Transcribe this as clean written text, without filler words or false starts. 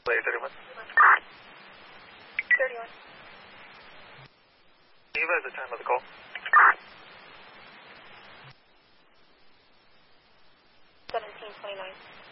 Lady 31. 31. Eva at the time of the call. 1729.